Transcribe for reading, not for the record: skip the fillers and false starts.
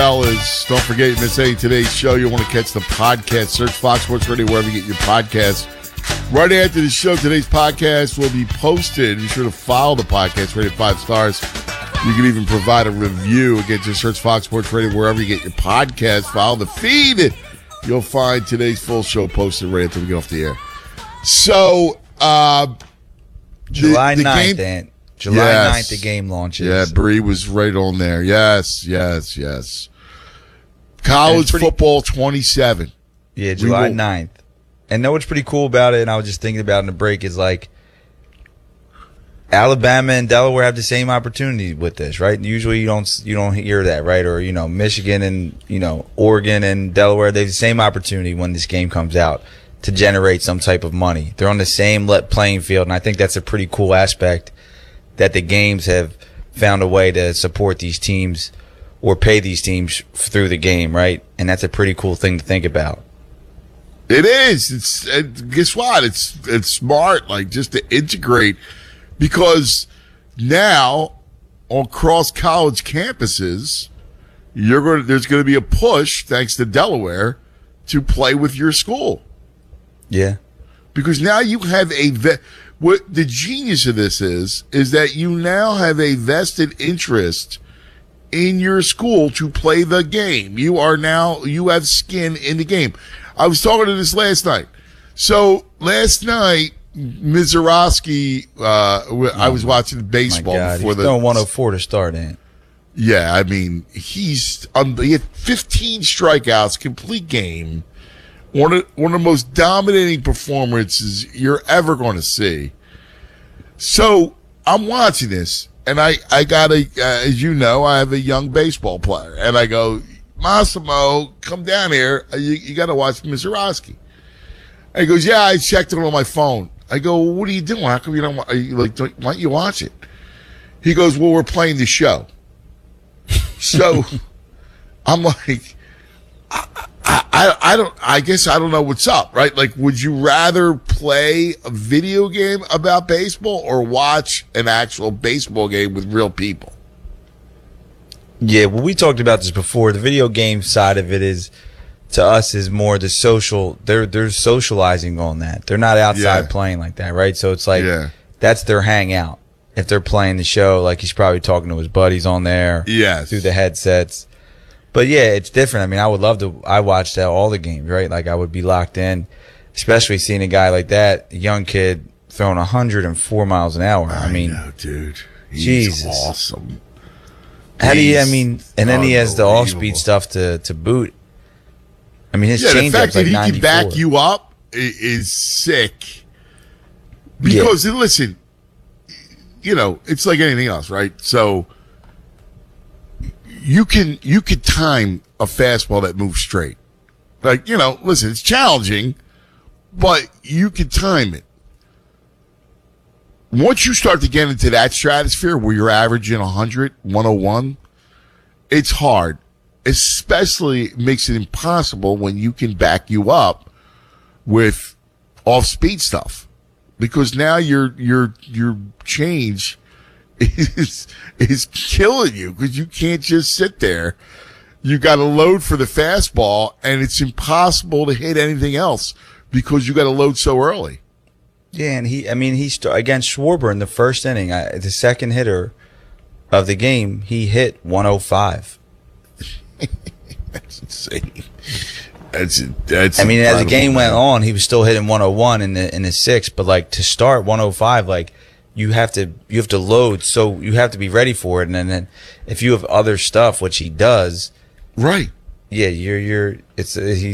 fellas. Don't forget, you miss any today's show. You want to catch the podcast. Search Fox Sports Radio wherever you get your podcasts. Right after the show, today's podcast will be posted. Be sure to follow the podcast, rate it 5 stars. You can even provide a review. Again, just search Fox Sports Radio wherever you get your podcast. Follow the feed. You'll find today's full show posted right after we get off the air. So, July the 9th, game, Ant. July 9th, the game launches. Yeah, Bree was right on there. Yes. College football 27. Yeah, July 9th. And know what's pretty cool about it, and I was just thinking about it in the break, is like Alabama and Delaware have the same opportunity with this, right? Usually you don't hear that, right? Or, Michigan and, Oregon and Delaware, they have the same opportunity when this game comes out to generate some type of money. They're on the same playing field, and I think that's a pretty cool aspect that the games have found a way to support these teams or pay these teams through the game, right? And that's a pretty cool thing to think about. It is. Guess what? It's smart, like, just to integrate, because now on cross college campuses, there's going to be a push, thanks to Delaware, to play with your school. Yeah. Because now you have what the genius of this is that you now have a vested interest in your school to play the game. You have skin in the game. I was talking to this last night. So last night, Mizorowski, I was watching baseball before the 104 to start in. Yeah, I mean, he had 15 strikeouts, complete game. One of the most dominating performances you're ever going to see. So I'm watching this, and I got as you know, I have a young baseball player, and I go, Massimo, come down here. You got to watch Mizorowski. And he goes, yeah, I checked it on my phone. I go, well, what are you doing? How come you don't? Why don't you watch it? He goes, well, we're playing the show. So I'm like, I guess I don't know what's up, right? Like, would you rather play a video game about baseball or watch an actual baseball game with real people? Yeah, well, we talked about this before. The video game side of it is, to us, is more the social. They're socializing on that. They're not outside playing like that, right? So it's like that's their hangout. If they're playing the show, like, he's probably talking to his buddies on there through the headsets. But yeah, it's different. I mean, I would love to. I watched all the games, right? Like, I would be locked in, especially seeing a guy like that, a young kid throwing 104 miles an hour. I mean, know, dude, he's Jesus, awesome. How do you? I mean, and then he has the off-speed stuff to boot. I mean, his the fact changeup's like that he 94. can back you up is sick. Because listen, it's like anything else, right? So you could time a fastball that moves straight. Like, listen, it's challenging, but you could time it. Once you start to get into that stratosphere where you're averaging 100, 101, it's hard. Especially makes it impossible when you can back you up with off-speed stuff. Because now your change is killing you, because you can't just sit there. You got to load for the fastball, and it's impossible to hit anything else because you got to load so early. Yeah, and against Schwarber in the first inning, the second hitter of the game, he hit 105. That's insane. That's. I mean, as the game went on, he was still hitting 101 in the sixth, but like, to start 105, like, you have to load, so you have to be ready for it, and then if you have other stuff, which he does, right? Yeah, he